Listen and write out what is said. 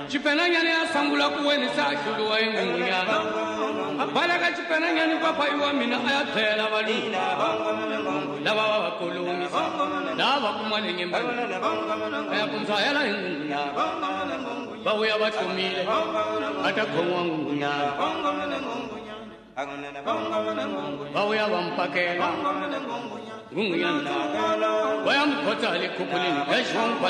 Chipenanyani asambula kuweni sa shulu wa ngunyana. Balaga chipenanyani papa iwa mina ayathela balu. Lava wa kolumisa. Lava kumale nyembani. Ayakumzayela ngunyana. Bawe abatumile. Atakomwa ngunyana. Bawe abampakela. Ngunyana. Bayamkota likupulini. Eshon